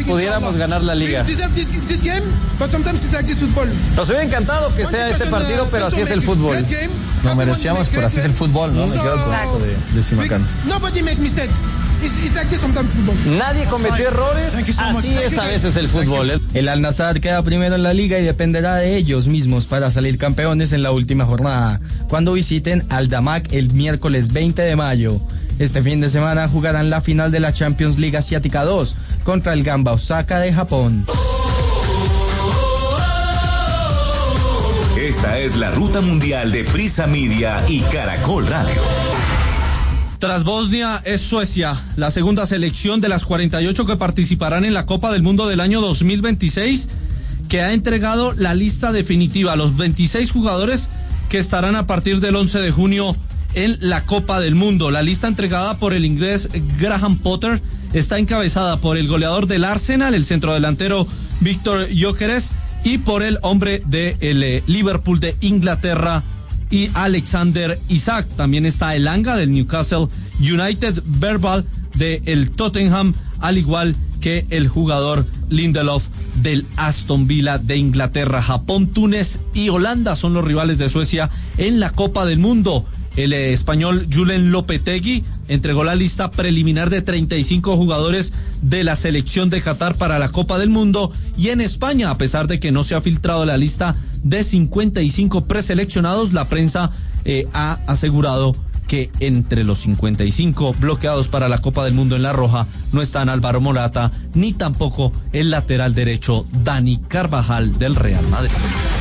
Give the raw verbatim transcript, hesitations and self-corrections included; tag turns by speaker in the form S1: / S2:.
S1: pudiéramos ganar la liga. Nos hubiera encantado que sea este partido, pero así es el fútbol.
S2: Lo merecíamos, pero así es el fútbol, ¿no? Me quedo con eso de, de Simacán.
S1: Nadie cometió errores, así es a veces el fútbol.
S3: El Al-Nassr queda primero en la liga y dependerá de ellos mismos para salir campeones en la última jornada, cuando visiten al Damak el miércoles veinte de mayo. Este fin de semana jugarán la final de la Champions League Asiática dos contra el Gamba Osaka de Japón.
S4: Esta es la ruta mundial de Prisa Media y Caracol Radio.
S5: Tras Bosnia es Suecia, la segunda selección de las cuarenta y ocho que participarán en la Copa del Mundo del año dos mil veintiséis, que ha entregado la lista definitiva, los veintiséis jugadores que estarán a partir del once de junio en la Copa del Mundo. La lista entregada por el inglés Graham Potter está encabezada por el goleador del Arsenal, el centrodelantero Víctor Gyökeres, y por el hombre del de Liverpool de Inglaterra, y Alexander Isak. También está Elanga del Newcastle United, Verbal del Tottenham, al igual que el jugador Lindelof del Aston Villa de Inglaterra. Japón, Túnez y Holanda son los rivales de Suecia en la Copa del Mundo. El eh, español Julen Lopetegui entregó la lista preliminar de treinta y cinco jugadores de la selección de Qatar para la Copa del Mundo, y en España, a pesar de que no se ha filtrado la lista de cincuenta y cinco preseleccionados, la prensa eh, ha asegurado que entre los cincuenta y cinco bloqueados para la Copa del Mundo en la roja no están Álvaro Morata ni tampoco el lateral derecho Dani Carvajal del Real Madrid.